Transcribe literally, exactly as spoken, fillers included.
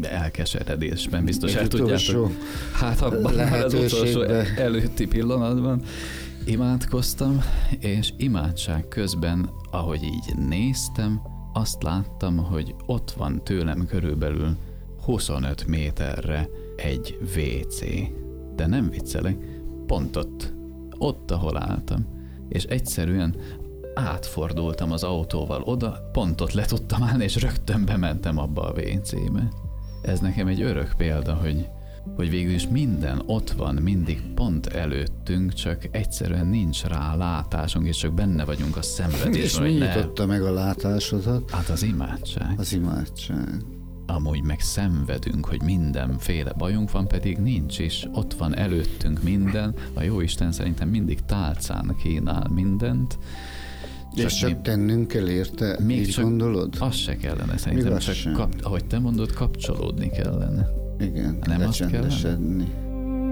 elkeseredésben, biztos Egy el tudjátok. Hát abban az utolsó előtti pillanatban imádkoztam, és imádság közben, ahogy így néztem, azt láttam, hogy ott van tőlem körülbelül huszonöt méterre egy vé cé. De nem viccelek, pont ott, ott, ahol álltam. És egyszerűen átfordultam az autóval oda, pont ott le tudtam állni, és rögtön bementem abba a vé cébe. Ez nekem egy örök példa, hogy, hogy végül is minden ott van, mindig pont előttünk, csak egyszerűen nincs rá látásunk, és csak benne vagyunk a szenvedésben. És mi nyitotta meg a látásodat? Hát az imádság. Az imádság. Amúgy meg szenvedünk, hogy mindenféle bajunk van, pedig nincs is. Ott van előttünk minden. A Jóisten szerintem mindig tálcán kínál mindent. Csak és csak mi, tennünk kell érte, még így csak gondolod? Az se kellene, szerintem csak, kap, ahogy te mondod, kapcsolódni kellene. Igen, nem azt kellene?